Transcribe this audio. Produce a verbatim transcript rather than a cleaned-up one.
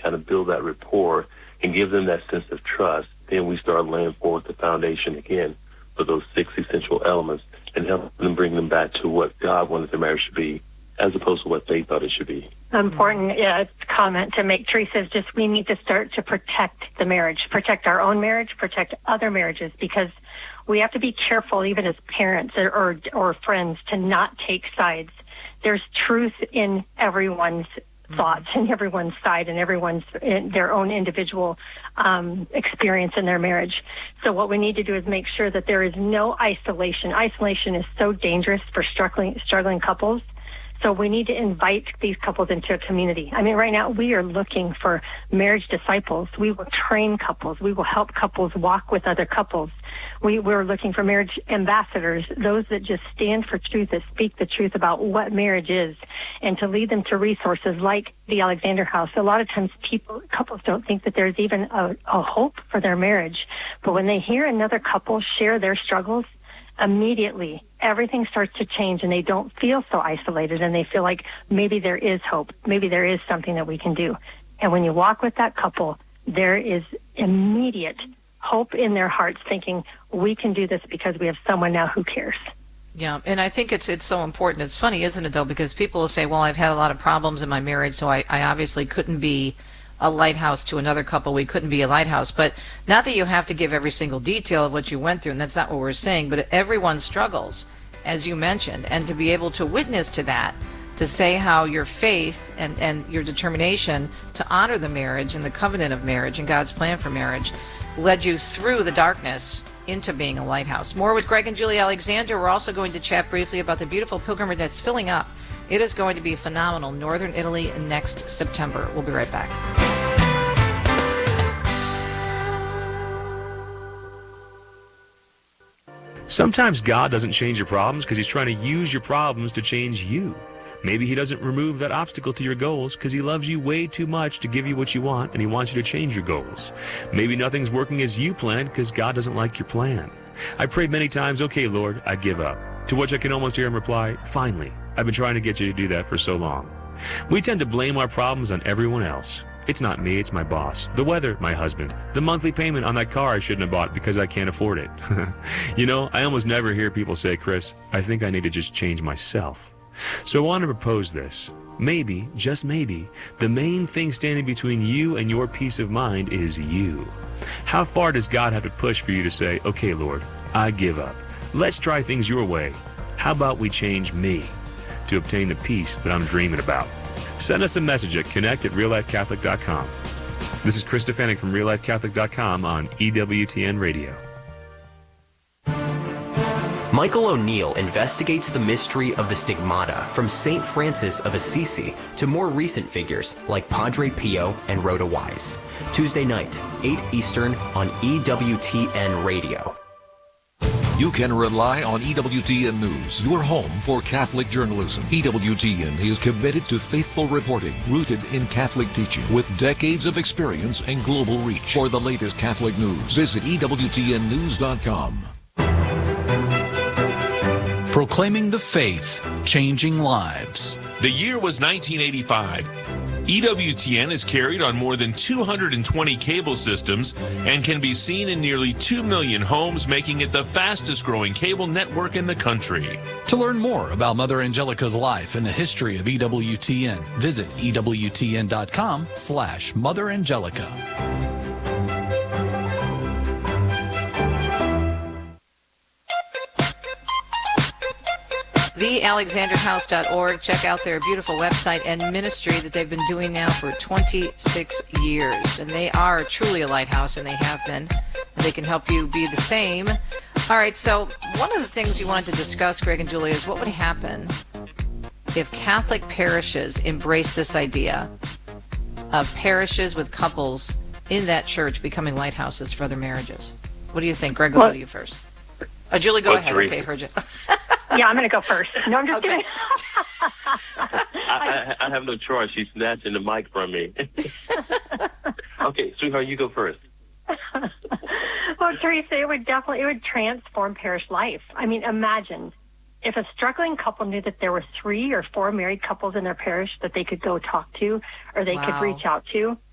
kind of build that rapport and give them that sense of trust, then we start laying forward the foundation again for those six essential elements and help them bring them back to what God wanted their marriage to be, as opposed to what they thought it should be. Important yeah, comment to make, Teresa, is just we need to start to protect the marriage, protect our own marriage, protect other marriages, because we have to be careful, even as parents or, or, or friends, to not take sides. There's truth in everyone's mm-hmm. thoughts and everyone's side and everyone's in their own individual um, experience in their marriage. So what we need to do is make sure that there is no isolation. Isolation is so dangerous for struggling struggling couples. So we need to invite these couples into a community. I mean, right now we are looking for marriage disciples. We will train couples. We will help couples walk with other couples. We, we're looking for marriage ambassadors, those that just stand for truth, that speak the truth about what marriage is, and to lead them to resources like the Alexander House. A lot of times people, couples don't think that there's even a, a hope for their marriage. But when they hear another couple share their struggles, immediately everything starts to change, and they don't feel so isolated, and they feel like maybe there is hope, maybe there is something that we can do. And when you walk with that couple, there is immediate hope in their hearts, thinking we can do this because we have someone now who cares. Yeah, and I think it's it's so important. It's funny, isn't it, though, because people will say, well, I've had a lot of problems in my marriage, so I, I obviously couldn't be a lighthouse to another couple. We couldn't be a lighthouse. But not that you have to give every single detail of what you went through, and that's not what we're saying, but everyone struggles, as you mentioned, and to be able to witness to that, to say how your faith and, and your determination to honor the marriage and the covenant of marriage and God's plan for marriage led you through the darkness into being a lighthouse. More with Greg and Julie Alexander. We're also going to chat briefly about the beautiful pilgrimage that's filling up. It is going to be phenomenal. Northern Italy next September. We'll be right back. Sometimes God doesn't change your problems because he's trying to use your problems to change you. Maybe he doesn't remove that obstacle to your goals because he loves you way too much to give you what you want, and he wants you to change your goals. Maybe nothing's working as you planned because God doesn't like your plan. I prayed many times, okay, Lord, I give up. To which I can almost hear him reply, finally, I've been trying to get you to do that for so long. We tend to blame our problems on everyone else. It's not me, it's my boss, the weather, my husband, the monthly payment on that car I shouldn't have bought because I can't afford it. You know, I almost never hear people say, Chris, I think I need to just change myself. So I want to propose this. Maybe, just maybe, the main thing standing between you and your peace of mind is you. How far does God have to push for you to say, okay, Lord, I give up. Let's try things your way. How about we change me to obtain the peace that I'm dreaming about? Send us a message at connect at real life catholic dot com. This is Chris Stefanik from real life catholic dot com on E W T N Radio. Michael O'Neill investigates the mystery of the stigmata from Saint Francis of Assisi to more recent figures like Padre Pio and Rhoda Wise. Tuesday night, eight Eastern on E W T N Radio. You can rely on E W T N News, your home for Catholic journalism. E W T N is committed to faithful reporting, rooted in Catholic teaching, with decades of experience and global reach. For the latest Catholic news, visit E W T N news dot com. Proclaiming the faith, changing lives. The year was nineteen eighty-five. E W T N is carried on more than two hundred twenty cable systems and can be seen in nearly two million homes, making it the fastest growing cable network in the country. To learn more about Mother Angelica's life and the history of E W T N, visit E W T N dot com slash Mother Angelica. the alexander house dot org. Check out their beautiful website and ministry that they've been doing now for twenty-six years. And they are truly a lighthouse, and they have been. And they can help you be the same. All right, so one of the things you wanted to discuss, Greg and Julia, is what would happen if Catholic parishes embrace this idea of parishes with couples in that church becoming lighthouses for other marriages. What do you think? Greg, I'll go to you first. Oh, Julie, go well, ahead. Teresa. Okay, heard you. Yeah, I'm going to go first. No, I'm just Okay. kidding. I, I, I have no choice. She's snatching the mic from me. Okay, sweetheart, you go first. Well, Teresa, it would definitely, it would transform parish life. I mean, imagine if a struggling couple knew that there were three or four married couples in their parish that they could go talk to or they Wow. could reach out to.